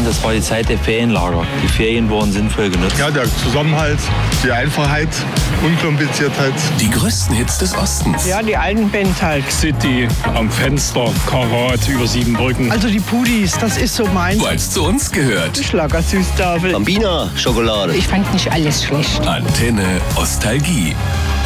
das war die Zeit der Ferienlager. Die Ferien wurden sinnvoll genutzt. Ja, der Zusammenhalt, die Einfachheit, Unkompliziertheit. Die größten Hits des Ostens. Ja, die alten Bands halt. City, am Fenster, Karat, über 7 Brücken. Also die Pudis, das ist so meins. Weil es zu uns gehört. Die Schlagersüßtafel. Bambina Schokolade. Ich fand nicht alles schlecht. Antenne Ostalgie.